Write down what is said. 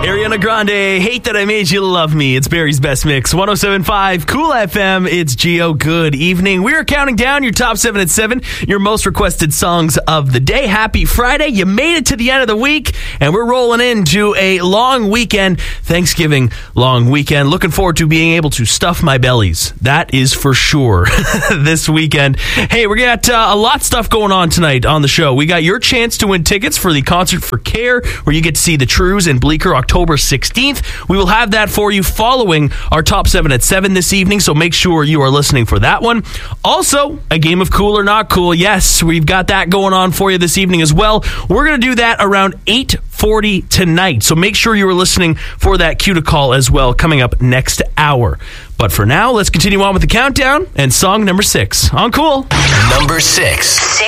Ariana Grande, Hate That I Made You Love Me. It's Barry's Best Mix. 107.5 Cool FM. It's Gio. Good evening. We are counting down your top 7 at 7, your most requested songs of the day. Happy Friday. You made it to the end of the week, and we're rolling into a long weekend, Thanksgiving long weekend. Looking forward to being able to stuff my bellies. That is for sure this weekend. Hey, we got a lot of stuff going on tonight on the show. We got your chance to win tickets for the Concert for Care, where you get to see the Trews in Bleecker October 16th. We will have that for you following our top 7 at 7 this evening, so make sure you are listening for that one. Also, a game of Cool or Not Cool. Yes, we've got that going on for you this evening as well. We're going to do that around 8:40 tonight, so make sure you are listening for that cue to call as well coming up next hour. But for now, let's continue on with the countdown and song number 6 on Cool. Number 6.